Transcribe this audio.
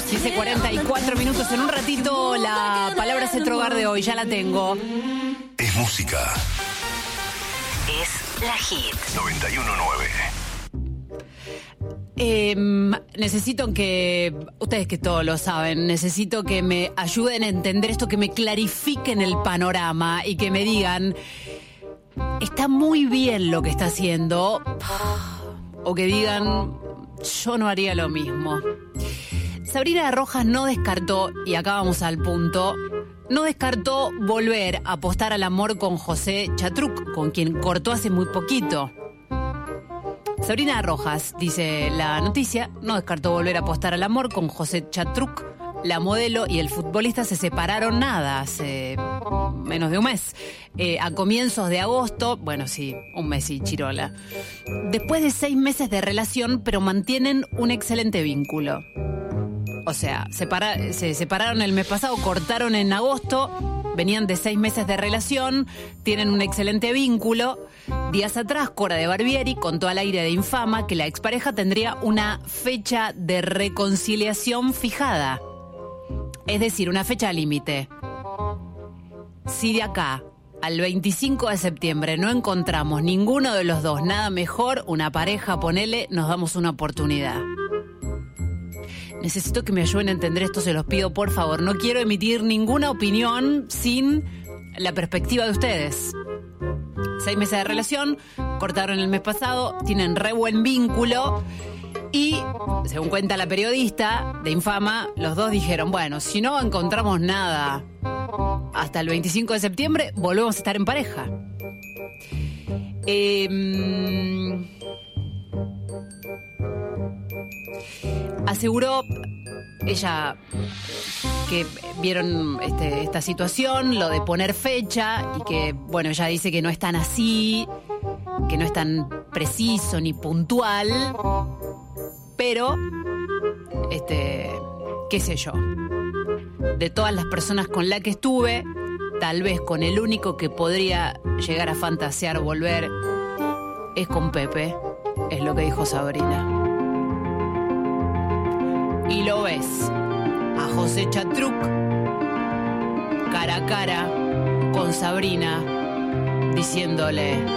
15:44 minutos. En un ratito la palabra Cetrogar de hoy, ya la tengo. Es música. Es la Hit 91.9. Necesito que, ustedes que todo lo saben, necesito que me ayuden a entender esto, que me clarifiquen el panorama y que me digan, está muy bien lo que está haciendo, o que digan, yo no haría lo mismo. Sabrina Rojas no descartó, y acá vamos al punto, no descartó volver a apostar al amor con José Chatruc, con quien cortó hace muy poquito. Sabrina Rojas, dice la noticia, no descartó volver a apostar al amor con José Chatruc. La modelo y el futbolista se separaron hace menos de un mes. A comienzos de agosto, bueno, sí, un mes y chirola. Después de 6 meses de relación, pero mantienen un excelente vínculo. O sea, se separaron el mes pasado, cortaron en agosto, venían de 6 meses de relación, tienen un excelente vínculo. Días atrás, Cora de Barbieri contó al aire de Infama que la expareja tendría una fecha de reconciliación fijada. Es decir, una fecha límite. Si de acá al 25 de septiembre no encontramos ninguno de los dos nada mejor, una pareja, ponele, nos damos una oportunidad. Necesito que me ayuden a entender esto, se los pido por favor. No quiero emitir ninguna opinión sin la perspectiva de ustedes. 6 meses de relación, cortaron el mes pasado, tienen re buen vínculo y, según cuenta la periodista de Infama, los dos dijeron, bueno, si no encontramos nada hasta el 25 de septiembre, volvemos a estar en pareja. Aseguró ella que vieron esta situación, lo de poner fecha, y que, bueno, ella dice que no es tan así, que no es tan preciso ni puntual, pero, qué sé yo, de todas las personas con las que estuve, tal vez con el único que podría llegar a fantasear volver es con Pepe, es lo que dijo Sabrina. Y lo ves a José Chatruc cara a cara con Sabrina diciéndole: